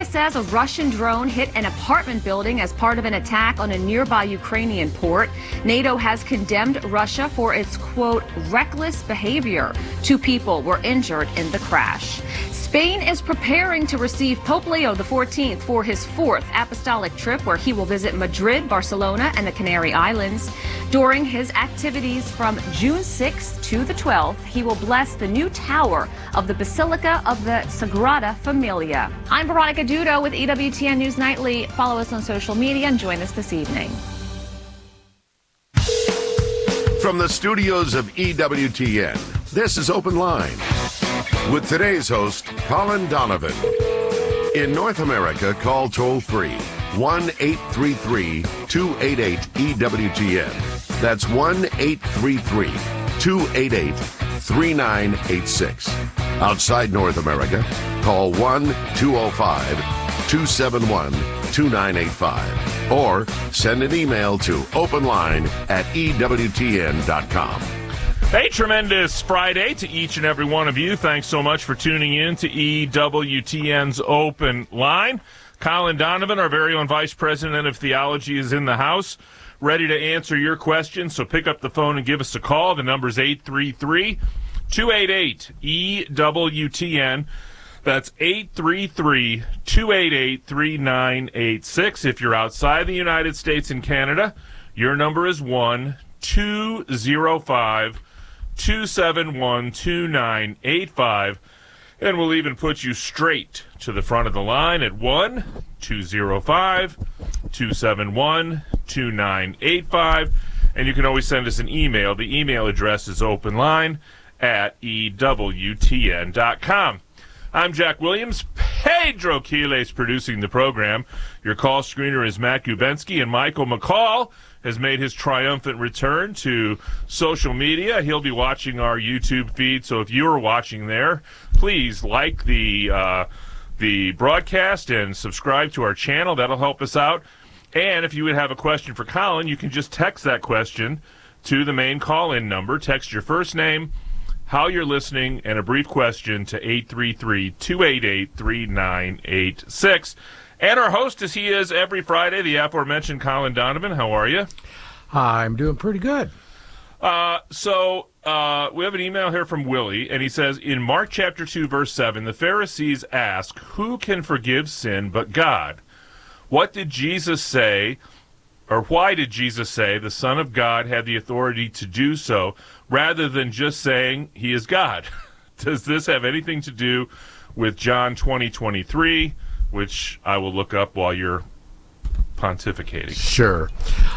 says a Russian drone hit an apartment building as part of an attack on a nearby Ukrainian port. NATO has condemned Russia for its, quote, reckless behavior. 2 people were injured in the crash. Spain is preparing to receive Pope Leo XIV for his 4th apostolic trip, where he will visit Madrid, Barcelona, and the Canary Islands. During his activities from June 6th to the 12th, he will bless the new tower of the Basilica of the Sagrada Familia. I'm Veronica Dudo with EWTN News Nightly. Follow us on social media and join us this evening. From the studios of EWTN, this is Open Line with today's host, Colin Donovan. In North America, call toll-free 1-833-288-EWTN. That's 1-833-288-3986. Outside North America, call 1-205-271-2985. Or send an email to openline@EWTN.com. Hey, tremendous Friday to each and every one of you. Thanks so much for tuning in to EWTN's Open Line. Colin Donovan, our very own Vice President of Theology, is in the house, ready to answer your questions. So pick up the phone and give us a call. The number's 833-288-EWTN. That's 833-288-3986. If you're outside the United States and Canada, your number is 1-205-271-2985. And we'll even put you straight to the front of the line at 1-205-271-2985. And you can always send us an email. The email address is openline@EWTN.com. I'm Jack Williams. Pedro Quiles producing the program. Your call screener is Matt Gubensky, and Michael McCall has made his triumphant return to social media. He'll be watching our YouTube feed, so if you're watching there, please like the broadcast and subscribe to our channel. That'll help us out. And if you would have a question for Colin, you can just text that question to the main call-in number. Text your first name, how you're listening, and a brief question to 833-288-3986. And our host, as he is every Friday, the aforementioned Colin Donovan. How are you? I'm doing pretty good. So we have an email here from Willie, and he says, in Mark chapter 2, verse 7, the Pharisees ask, who can forgive sin but God? What did Jesus say, or why did Jesus say the Son of God had the authority to do so, rather than just saying he is God? Does this have anything to do with John 20:23, which I will look up while you're pontificating? Sure.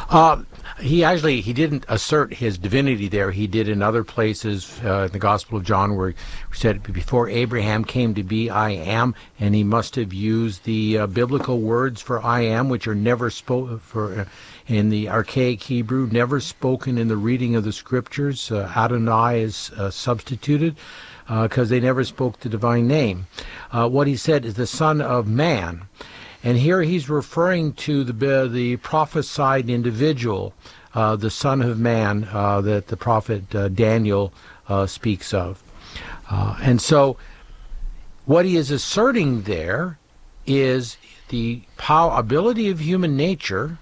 He didn't assert his divinity there. He did in other places, in the Gospel of John, where he said, before Abraham came to be, I am, and he must have used the biblical words for I am, which are never spoken in the archaic Hebrew, never spoken in the reading of the Scriptures. Adonai is substituted because they never spoke the divine name. What he said is the Son of Man. And here he's referring to the prophesied individual, the Son of Man, that the prophet Daniel speaks of. And so what he is asserting there is the ability of human nature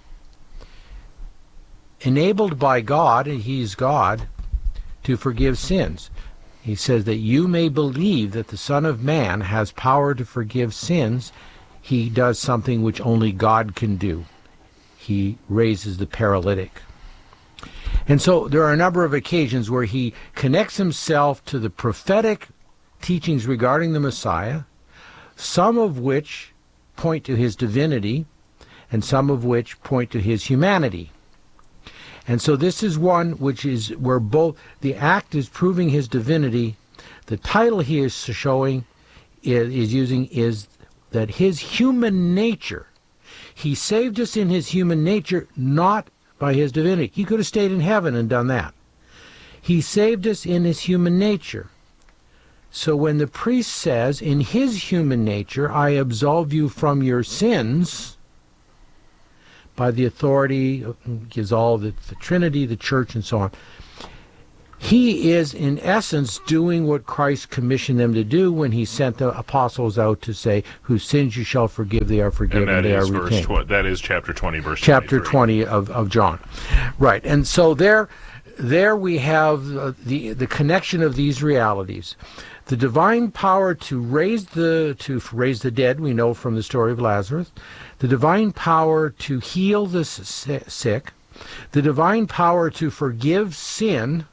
enabled by God, and he's God, to forgive sins. He says that you may believe that the Son of Man has power to forgive sins. He does something which only God can do. He raises the paralytic. And so there are a number of occasions where he connects himself to the prophetic teachings regarding the Messiah, some of which point to his divinity, and some of which point to his humanity. And so this is one which is where both the act is proving his divinity. The title he is showing is using is that his human nature, he saved us in his human nature, not by his divinity. He could have stayed in heaven and done that. He saved us in his human nature. So when the priest says, in his human nature, I absolve you from your sins, by the authority, gives all the Trinity, the Church, and so on, He is, in essence, doing what Christ commissioned them to do when he sent the apostles out to say, whose sins you shall forgive, they are forgiven, and they are retained. That is chapter 20, verse Chapter 23. 20 of John. Right. And so there we have the connection of these realities. The divine power to raise the dead, we know from the story of Lazarus. The divine power to heal the sick. The divine power to forgive sin,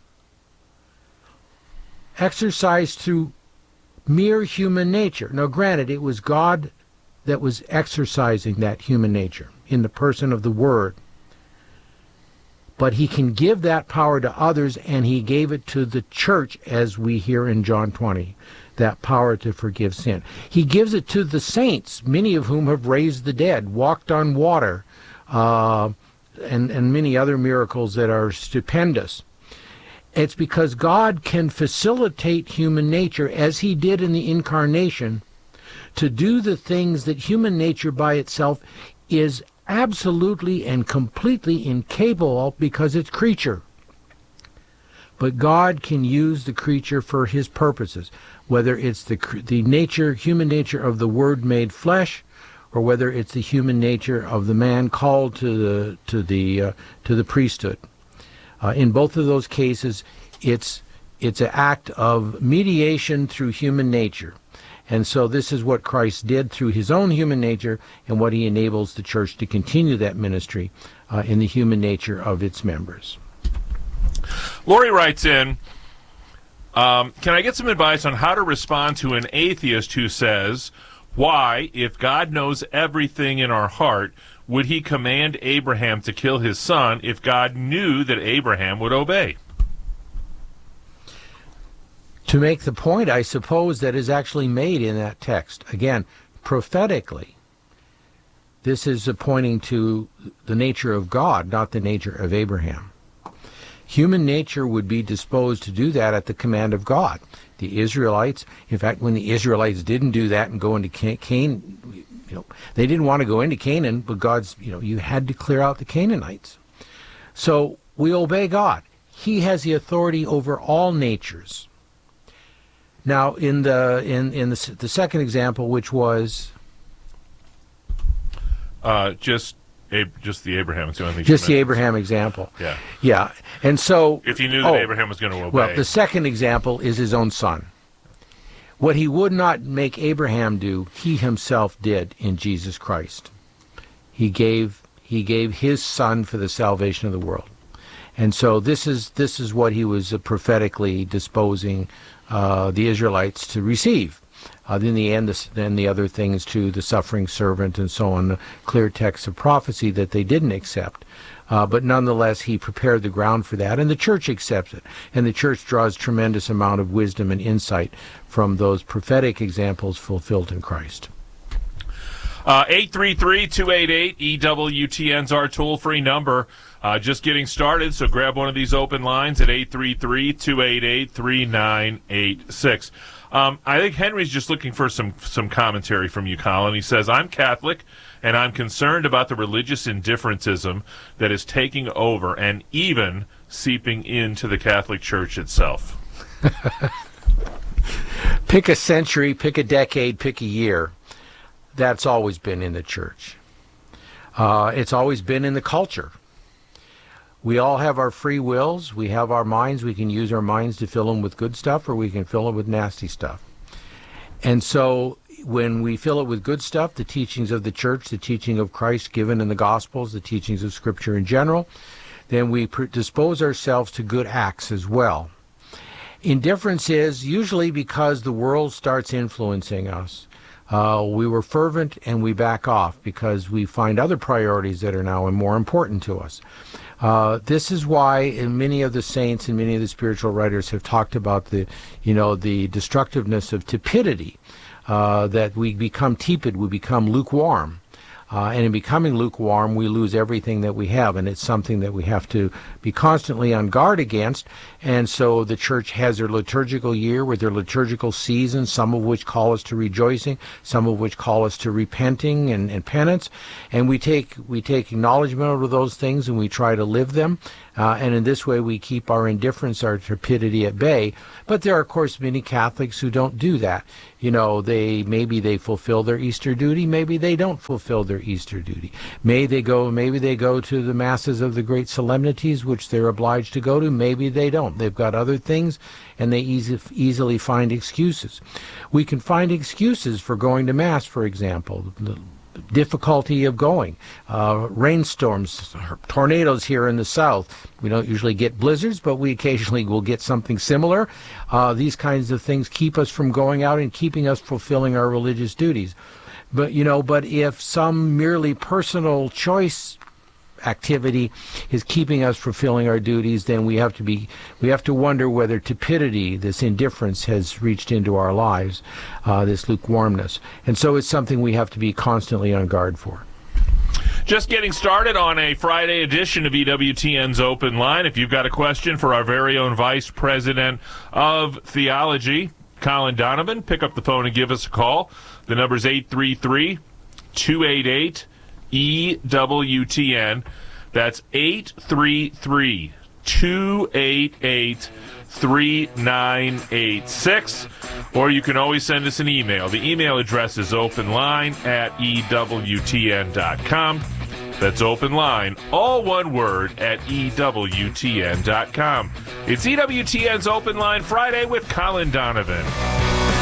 exercised through mere human nature. Now, granted, it was God that was exercising that human nature in the person of the Word. But he can give that power to others, and he gave it to the church, as we hear in John 20, that power to forgive sin. He gives it to the saints, many of whom have raised the dead, walked on water, and many other miracles that are stupendous. It's because God can facilitate human nature, as he did in the incarnation, to do the things that human nature by itself is absolutely and completely incapable of, because it's creature. But God can use the creature for his purposes, whether it's the nature, human nature of the Word made flesh, or whether it's the human nature of the man called to the priesthood. In both of those cases, it's an act of mediation through human nature. And so this is what Christ did through his own human nature, and what he enables the church to continue that ministry in the human nature of its members. Lori writes in, can I get some advice on how to respond to an atheist who says, why, if God knows everything in our heart, would he command Abraham to kill his son if God knew that Abraham would obey? To make the point, I suppose, that is actually made in that text. Again, prophetically, this is pointing to the nature of God, not the nature of Abraham. Human nature would be disposed to do that at the command of God. The Israelites, in fact, when the Israelites didn't do that and go into Canaan, they didn't want to go into Canaan, but God's, you had to clear out the Canaanites. So we obey God. He has the authority over all natures. Now, in the second example, which was just the Abraham. Just the Abraham example. Yeah. And so, if he knew that Abraham was going to obey. Well, the second example is his own son. What he would not make Abraham do, he himself did in Jesus Christ. He gave his son for the salvation of the world. And so this is what he was prophetically disposing the Israelites to receive. In the end, then the other things too, the suffering servant and so on, the clear texts of prophecy that they didn't accept. But nonetheless, he prepared the ground for that, and the church accepts it. And the church draws tremendous amount of wisdom and insight from those prophetic examples fulfilled in Christ. 833-288-EWTN's our toll-free number. Just getting started, so grab one of these open lines at 833-288-3986. I think Henry's just looking for some commentary from you, Colin. He says, I'm Catholic, and I'm concerned about the religious indifferentism that is taking over and even seeping into the Catholic Church itself. Pick a century, pick a decade, pick a year. That's always been in the church. It's always been in the culture. We all have our free wills. We have our minds. We can use our minds to fill them with good stuff, or we can fill them with nasty stuff. And so when we fill it with good stuff, the teachings of the church, the teaching of Christ given in the Gospels, the teachings of Scripture in general, then we dispose ourselves to good acts as well. Indifference is usually because the world starts influencing us. We were fervent and we back off because we find other priorities that are now more important to us. This is why many of the saints and many of the spiritual writers have talked about the destructiveness of tepidity, that we become tepid, we become lukewarm. And in becoming lukewarm, we lose everything that we have, and it's something that we have to be constantly on guard against. And so the church has their liturgical year with their liturgical season, some of which call us to rejoicing, some of which call us to repenting and penance. And we take acknowledgement of those things and we try to live them. And in this way, we keep our indifference, our tepidity at bay. But there are, of course, many Catholics who don't do that. You know, maybe they fulfill their Easter duty, maybe they don't fulfill their Easter duty. Maybe they go to the masses of the great solemnities, which they're obliged to go to. Maybe they don't. They've got other things, and they easily find excuses. We can find excuses for going to Mass, for example. The difficulty of going, rainstorms, tornadoes here in the south. We don't usually get blizzards, but we occasionally will get something similar. These kinds of things keep us from going out and keeping us fulfilling our religious duties. But if some merely personal choice activity is keeping us fulfilling our duties, then we have to wonder whether tepidity, this indifference, has reached into our lives, this lukewarmness. And so it's something we have to be constantly on guard for. Just getting started on a Friday edition of EWTN's Open Line. If you've got a question for our very own Vice President of Theology, Colin Donovan, pick up the phone and give us a call. The number's 833-288-EWTN. That's 833-288-3986. Or you can always send us an email. The email address is openline@EWTN.com. That's openline, all one word, @EWTN.com. It's EWTN's Open Line Friday with Colin Donovan.